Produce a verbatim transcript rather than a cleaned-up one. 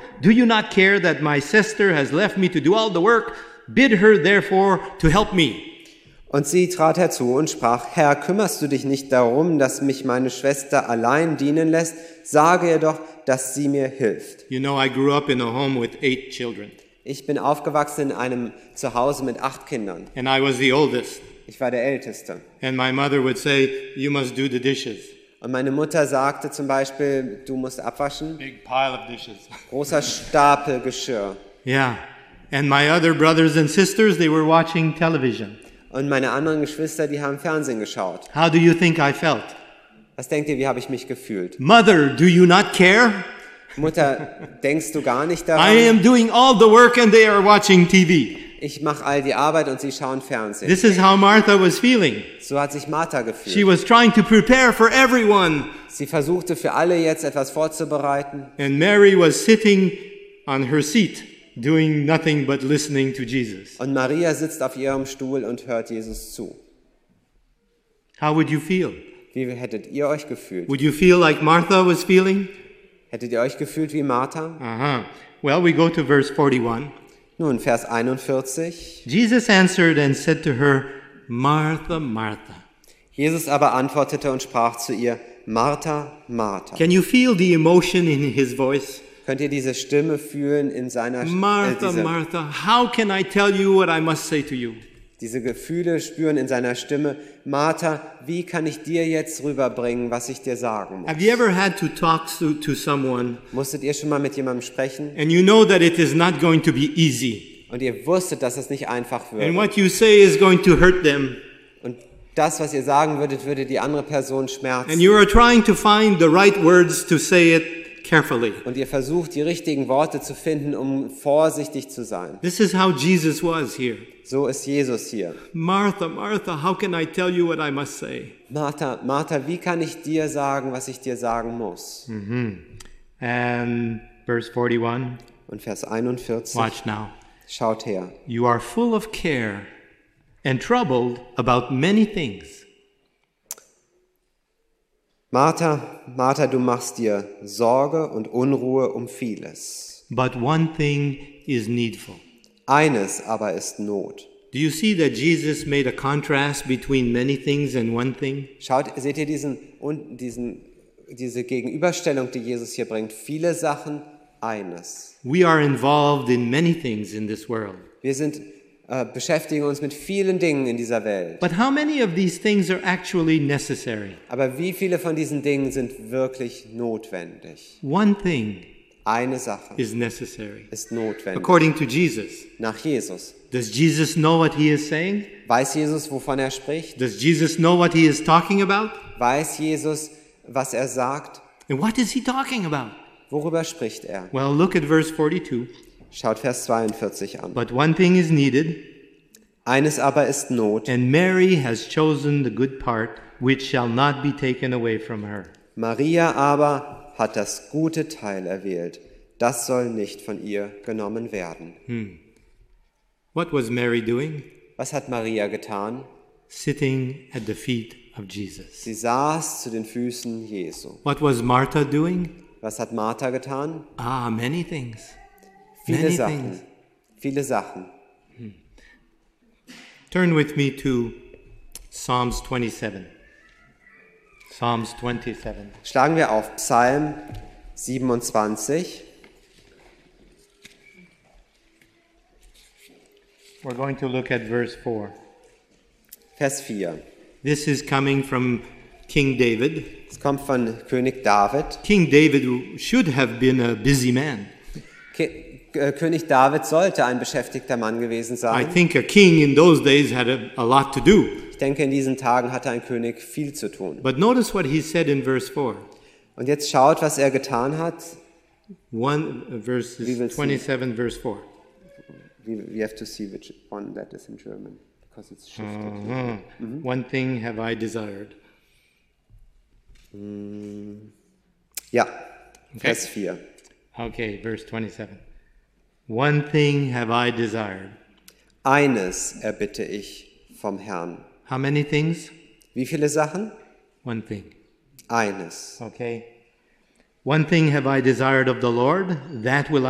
do you not care that my sister has left me to do all the work? Bid her therefore to help me. Und sie trat herzu und sprach, Herr, kümmerst du dich nicht darum, dass mich meine Schwester allein dienen lässt? Sage ihr doch, dass sie mir hilft. You know, I grew up in a home with eight children. Ich bin aufgewachsen in einem Zuhause mit acht Kindern. And I was the oldest. Ich war der Älteste. And my mother would say, you must do the dishes. Und meine Mutter sagte zum Beispiel, du musst abwaschen. Big pile of dishes. Großer Stapel Geschirr. Yeah. And my other brothers and sisters, they were watching television. Und meine anderen Geschwister, die haben Fernsehen geschaut. How do you think I felt? Was denkt ihr, wie habe ich mich gefühlt? Mother, do you not care? Mutter, denkst du gar nicht I daran? am doing all the work and they are watching T V. Ich mache all die Arbeit und sie schauen Fernsehen. This is how Martha was feeling. So hat sich Martha She gefühlt. was trying to prepare for everyone. Sie versuchte für alle jetzt etwas vorzubereiten. And Mary was sitting on her seat, doing nothing but listening to Jesus. Und Maria sitzt auf ihrem Stuhl und hört Jesus zu. How would you feel? Wie hättet ihr euch gefühlt? Would you feel like Martha was feeling? Hättet ihr euch gefühlt wie Martha? Uh-huh. Well, we go to verse forty-one. Nun, Vers einundvierzig. Jesus answered and said to her, Martha, Martha. Jesus aber antwortete und sprach zu ihr, Martha, Martha. Can you feel the emotion in his voice? Könnt ihr diese Stimme fühlen in seiner Stimme? Martha, Äh, diese, Martha, how can I tell you what I must say to you? diese Gefühle spüren in seiner Stimme. Martha, wie kann ich dir jetzt rüberbringen, was ich dir sagen muss? Have you ever had to talk to, to someone Musstet ihr schon mal mit jemandem sprechen? and you know that it is not going to be easy? Und ihr wusstet, dass es nicht einfach And würde. what you say is going to hurt them. Und das, was ihr sagen würdet, würde die andere Person And schmerzen. you are trying to find the right words to say it carefully. Und ihr versucht, die richtigen Worte zu finden, um vorsichtig zu sein. This is how Jesus was here. So ist Jesus hier. Martha, Martha, how can I tell you what I must say? Martha, Martha, wie kann ich dir sagen, was ich dir sagen muss? And verse forty-one, Und Vers einundvierzig, watch now. schaut her. You are full of care and troubled about many things. Martha, Martha, du machst dir Sorge und Unruhe um vieles. But one thing is needful. Eines aber ist Not. Do you see that Jesus made a contrast between many things and one thing? Schaut, seht ihr diesen, und diesen, diese Gegenüberstellung, die Jesus hier bringt? Viele Sachen, eines. We are involved in many things in this world. Wir sind, äh, beschäftigen uns mit vielen Dingen in dieser Welt. But how many of these things are actually necessary? Aber wie viele von diesen Dingen sind wirklich notwendig? One thing Eine Sache is necessary. ist notwendig. According to Jesus. Nach Jesus. Does Jesus know what he is saying? Weiß Jesus, wovon er spricht? Does Jesus know what he is talking about? Weiß Jesus, was er sagt? And what is he talking about? Worüber spricht er? Well, look at verse forty-two. Schaut Vers zweiundvierzig an. But one thing is needed, Eines aber ist Not. and Mary has chosen the good part, which shall not be taken away from her. Maria aber hat das gute Teil erwählt. Das soll nicht von ihr genommen werden. What was Mary doing? Was hat Maria getan? Sitting at the feet of Jesus. Sie saß zu den Füßen Jesu. What was Martha doing? Was hat Martha getan? Ah, many things. Viele Many Sachen. things. Viele Sachen. Turn with me to Psalms twenty-seven. Psalms twenty-seven. Schlagen wir auf Psalm siebenundzwanzig. We're going to look at verse four. Vers vier. This is coming from King David. Es kommt von König David. King David should have been a busy man. Ke- äh, König David sollte ein beschäftigter Mann gewesen I sein. think a king in those days had a, a lot to do. Ich denke, in diesen Tagen hatte ein König viel zu tun. But notice what he said in verse four. Und jetzt schaut, was er getan hat. One uh, We verses will see. twenty-seven, verse four. We, we have to see which one that is in German, because it's shifted. Uh-huh. One thing have I desired. Ja, Vers vier. Okay, verse twenty-seven. One thing have I desired. Eines erbitte ich vom Herrn. How many things? Wie viele Sachen? One thing. Eines. Okay. One thing have I desired of the Lord, that will